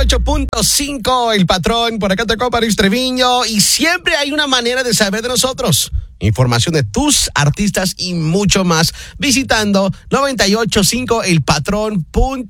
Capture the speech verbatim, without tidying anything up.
ocho punto cinco, El Patrón, por acá tocó París Treviño, y siempre hay una manera de saber de nosotros. Información de tus artistas y mucho más visitando noventa y ocho punto cinco el patrón punto